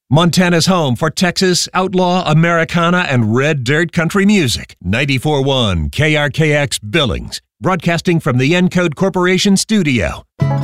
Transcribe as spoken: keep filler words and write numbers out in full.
Montana's home for Texas, outlaw, Americana, and red dirt country music. ninety-four point one K R K X Billings, broadcasting from the Encode Corporation studio.